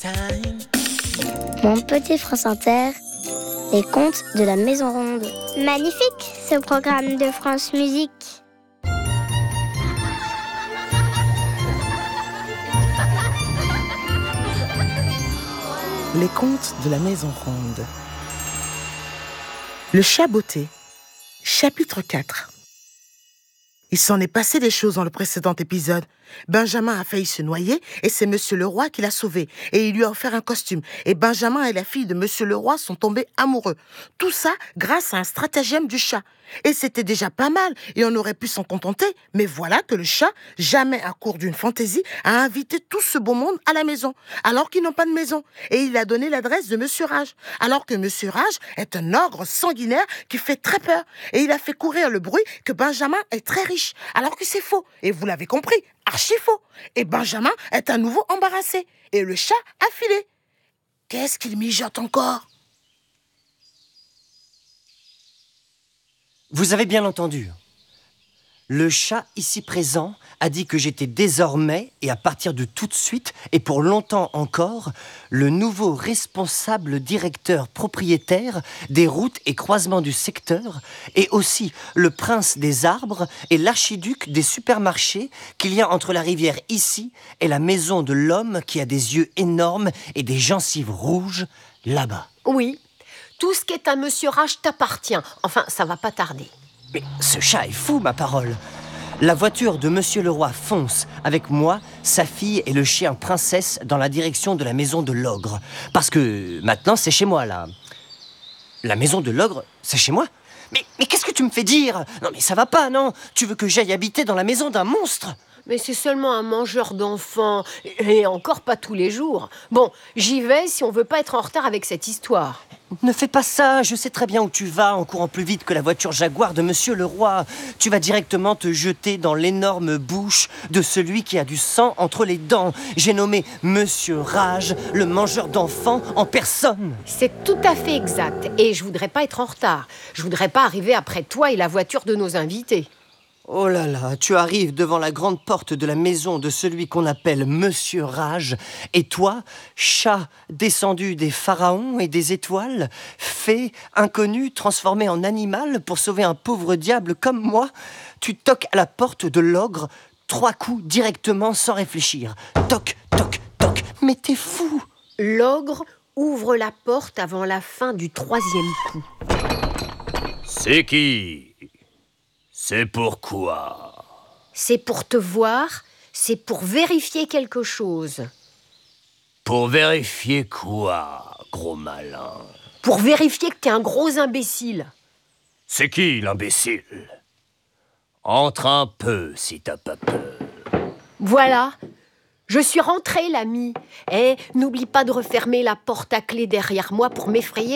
Mon petit France Inter, les contes de la Maison Ronde. Magnifique, ce programme de France Musique. Les contes de la Maison Ronde. Le chat botté, chapitre 4. Il s'en est passé des choses dans le précédent épisode. Benjamin a failli se noyer et c'est Monsieur Leroy qui l'a sauvé. Et il lui a offert un costume. Et Benjamin et la fille de Monsieur Leroy sont tombés amoureux. Tout ça grâce à un stratagème du chat. Et c'était déjà pas mal et on aurait pu s'en contenter. Mais voilà que le chat, jamais à court d'une fantaisie, a invité tout ce beau monde à la maison, alors qu'ils n'ont pas de maison. Et il a donné l'adresse de Monsieur Rage, alors que Monsieur Rage est un ogre sanguinaire qui fait très peur. Et il a fait courir le bruit que Benjamin est très riche, alors que c'est faux. Et vous l'avez compris, archi faux. Et Benjamin est à nouveau embarrassé. Et le chat a filé. Qu'est-ce qu'il mijote encore ? Vous avez bien entendu. Le chat ici présent a dit que j'étais désormais, et à partir de tout de suite, et pour longtemps encore, le nouveau responsable directeur propriétaire des routes et croisements du secteur, et aussi le prince des arbres et l'archiduc des supermarchés qu'il y a entre la rivière ici et la maison de l'homme qui a des yeux énormes et des gencives rouges là-bas. Oui, tout ce qui est à Monsieur Rage t'appartient. Enfin, ça va pas tarder. Mais ce chat est fou, ma parole. La voiture de Monsieur Leroy fonce avec moi, sa fille et le chien princesse dans la direction de la maison de l'ogre. Parce que maintenant, c'est chez moi, là. La maison de l'ogre, c'est chez moi ? Mais qu'est-ce que tu me fais dire ? Non, mais ça va pas, non ? Tu veux que j'aille habiter dans la maison d'un monstre ? Mais c'est seulement un mangeur d'enfants, et encore pas tous les jours. Bon, j'y vais si on veut pas être en retard avec cette histoire. Ne fais pas ça, je sais très bien où tu vas en courant plus vite que la voiture Jaguar de Monsieur Leroy. Tu vas directement te jeter dans l'énorme bouche de celui qui a du sang entre les dents. J'ai nommé Monsieur Rage, le mangeur d'enfants en personne. C'est tout à fait exact, et je voudrais pas être en retard. Je voudrais pas arriver après toi et la voiture de nos invités. Oh là là, tu arrives devant la grande porte de la maison de celui qu'on appelle Monsieur Rage. Et toi, chat descendu des pharaons et des étoiles, fée inconnue transformée en animal pour sauver un pauvre diable comme moi, tu toques à la porte de l'ogre 3 coups directement sans réfléchir. Toc, toc, toc. Mais t'es fou! L'ogre ouvre la porte avant la fin du 3e coup. C'est qui ? C'est pourquoi ? C'est pour te voir, c'est pour vérifier quelque chose. Pour vérifier quoi, gros malin ? Pour vérifier que t'es un gros imbécile. C'est qui, l'imbécile ? Entre un peu, si t'as pas peur. Voilà, je suis rentrée, l'ami. Et n'oublie pas de refermer la porte à clé derrière moi pour m'effrayer